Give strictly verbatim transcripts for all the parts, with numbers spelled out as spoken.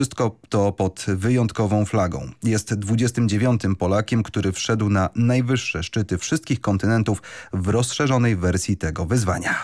Wszystko to pod wyjątkową flagą. Jest dwudziestym dziewiątym Polakiem, który wszedł na najwyższe szczyty wszystkich kontynentów w rozszerzonej wersji tego wyzwania.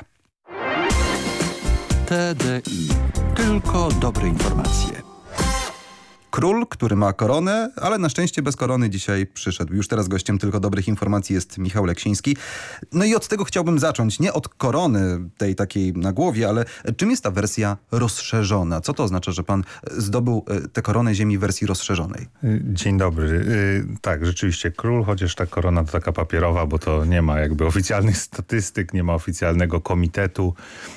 T D I. Tylko dobre informacje. Król, który ma koronę, ale na szczęście bez korony dzisiaj przyszedł. Już teraz gościem Tylko Dobrych Informacji jest Michał Leksiński. No i od tego chciałbym zacząć. Nie od korony tej takiej na głowie, ale czym jest ta wersja rozszerzona? Co to oznacza, że pan zdobył tę koronę ziemi w wersji rozszerzonej? Dzień dobry. Tak, rzeczywiście król, chociaż ta korona to taka papierowa, bo to nie ma jakby oficjalnych statystyk, nie ma oficjalnego komitetu.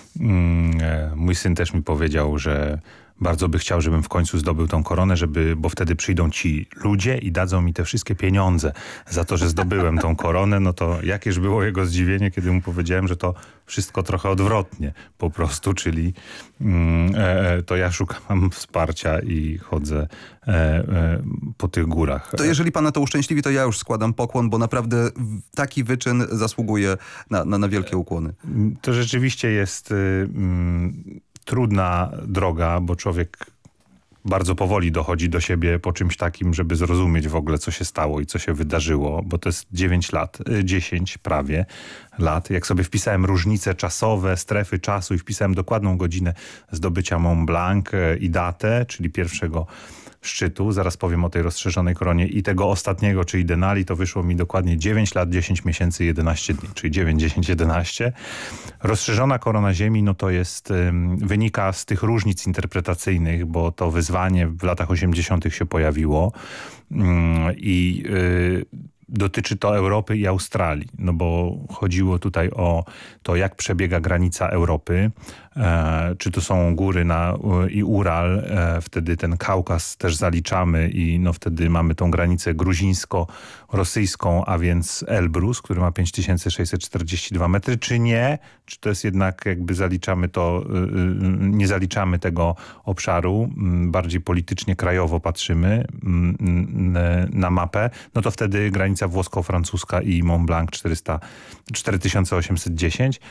Mój syn też mi powiedział, że bardzo by chciał, żebym w końcu zdobył tą koronę, żeby, bo wtedy przyjdą ci ludzie i dadzą mi te wszystkie pieniądze za to, że zdobyłem tą koronę. No to jakież było jego zdziwienie, kiedy mu powiedziałem, że to wszystko trochę odwrotnie po prostu, czyli mm, e, to ja szukam wsparcia i chodzę e, e, po tych górach. To jeżeli pana to uszczęśliwi, to ja już składam pokłon, bo naprawdę taki wyczyn zasługuje na, na, na wielkie ukłony. To rzeczywiście jest... Y, y, trudna droga, bo człowiek bardzo powoli dochodzi do siebie po czymś takim, żeby zrozumieć w ogóle, co się stało i co się wydarzyło, bo to jest dziewięć lat, dziesięć prawie lat. Jak sobie wpisałem różnice czasowe, strefy czasu i wpisałem dokładną godzinę zdobycia Mont Blanc i datę, czyli pierwszego szczytu, zaraz powiem o tej rozszerzonej koronie, i tego ostatniego, czyli Denali, to wyszło mi dokładnie dziewięć lat, dziesięć miesięcy, jedenaście dni, czyli dziewięć, dziesięć, jedenaście. Rozszerzona korona ziemi, no to jest, ym, wynika z tych różnic interpretacyjnych, bo to wyzwanie w latach osiemdziesiątych się pojawiło ym, i yy, dotyczy to Europy i Australii, no bo chodziło tutaj o to, jak przebiega granica Europy, e, czy to są góry na, i Ural, e, wtedy ten Kaukaz też zaliczamy i no wtedy mamy tą granicę gruzińsko-rosyjską, a więc Elbrus, który ma pięć tysięcy sześćset czterdzieści dwa metry, czy nie, czy to jest jednak jakby zaliczamy to, y, y, nie zaliczamy tego obszaru, y, bardziej politycznie krajowo patrzymy y, y, na mapę, no to wtedy granica włosko-francuska i Mont Blanc cztery tysiące osiemset dziesięć.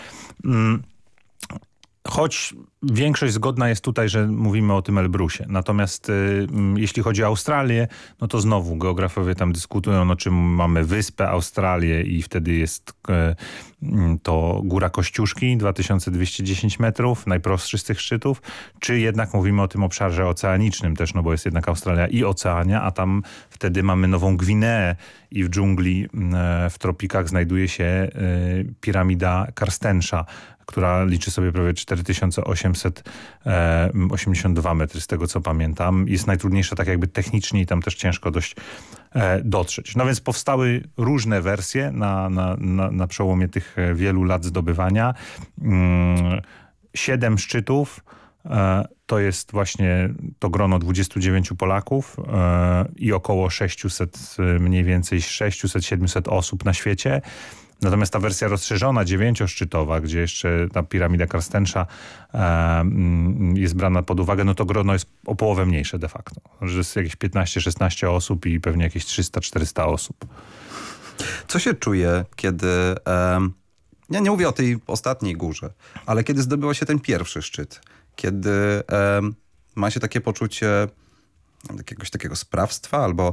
Choć większość zgodna jest tutaj, że mówimy o tym Elbrusie. Natomiast y, jeśli chodzi o Australię, no to znowu geografowie tam dyskutują, no czym mamy wyspę Australię i wtedy jest y, to Góra Kościuszki, dwa tysiące dwieście dziesięć metrów, najprostszy z tych szczytów, czy jednak mówimy o tym obszarze oceanicznym też, no bo jest jednak Australia i Oceania, a tam wtedy mamy Nową Gwineę i w dżungli y, w tropikach znajduje się y, piramida Karstensza, która liczy sobie prawie cztery tysiące osiemset osiemdziesiąt dwa metry, z tego co pamiętam. Jest najtrudniejsza tak jakby technicznie i tam też ciężko dość e, dotrzeć. No więc powstały różne wersje na, na, na, na przełomie tych wielu lat zdobywania. Mm, siedem szczytów. E, to jest właśnie to grono dwudziestu dziewięciu Polaków e, i około sześciuset, mniej więcej sześćset siedemset osób na świecie. Natomiast ta wersja rozszerzona, dziewięcioszczytowa, gdzie jeszcze ta piramida Karstensza e, jest brana pod uwagę, no to grono jest o połowę mniejsze de facto. Że jest jakieś piętnaście szesnaście osób i pewnie jakieś trzysta czterysta osób. Co się czuje, kiedy... E, ja nie mówię o tej ostatniej górze, ale kiedy zdobywa się ten pierwszy szczyt, kiedy e, ma się takie poczucie jakiegoś takiego sprawstwa albo...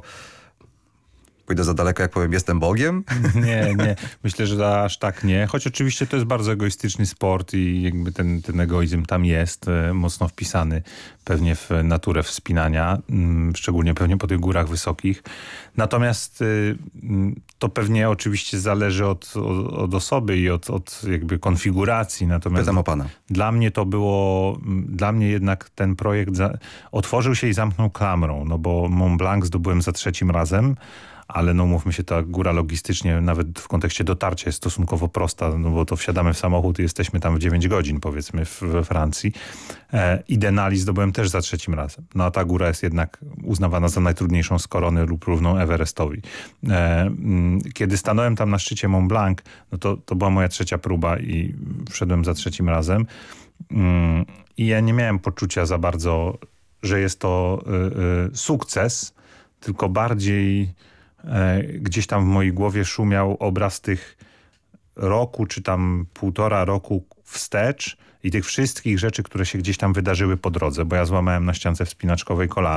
Pójdę za daleko, jak powiem, jestem Bogiem? Nie, nie. Myślę, że aż tak nie. Choć oczywiście to jest bardzo egoistyczny sport i jakby ten, ten egoizm tam jest e, mocno wpisany pewnie w naturę wspinania, m, szczególnie pewnie po tych górach wysokich. Natomiast y, to pewnie oczywiście zależy od, od, od osoby i od, od jakby konfiguracji. Natomiast Pytam o pana. Dla mnie to było, dla mnie jednak ten projekt za, otworzył się i zamknął klamrą, no bo Mont Blanc zdobyłem za trzecim razem, ale no mówmy się, ta góra logistycznie nawet w kontekście dotarcia jest stosunkowo prosta, no bo to wsiadamy w samochód i jesteśmy tam w dziewięć godzin powiedzmy w, we Francji. E, I Denali zdobyłem też za trzecim razem. No a ta góra jest jednak uznawana za najtrudniejszą z korony lub równą Everestowi. E, m, kiedy stanąłem tam na szczycie Mont Blanc, no to, to była moja trzecia próba i wszedłem za trzecim razem. Mm, I ja nie miałem poczucia za bardzo, że jest to y, y, sukces, tylko bardziej gdzieś tam w mojej głowie szumiał obraz tych roku, czy tam półtora roku wstecz i tych wszystkich rzeczy, które się gdzieś tam wydarzyły po drodze, bo ja złamałem na ściance wspinaczkowej kolana,